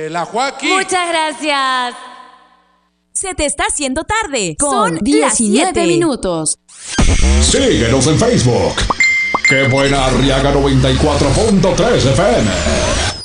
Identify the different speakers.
Speaker 1: la Joaquín.
Speaker 2: Muchas gracias.
Speaker 3: Se te está haciendo tarde.
Speaker 2: Son
Speaker 3: Son
Speaker 2: 19 minutos.
Speaker 4: Síguenos en Facebook. Qué buena Arriaga 94.3 FM.